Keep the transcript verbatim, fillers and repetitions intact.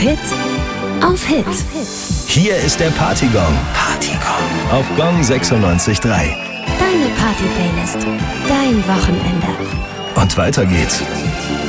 Hit auf Hit. Hier ist der Partygong. Partygong. Auf Gong sechsundneunzig Komma drei. Deine Party-Playlist. Dein Wochenende. Und weiter geht's.